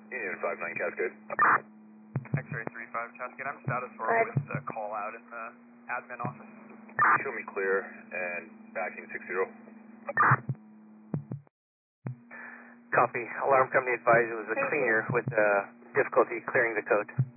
Union 59 Cascade. X-ray 35 Cascade. I'm status for with the call out in the admin office. Show me clear and backing 60. Copy. Alarm company advised it was a cleaner with difficulty clearing the code.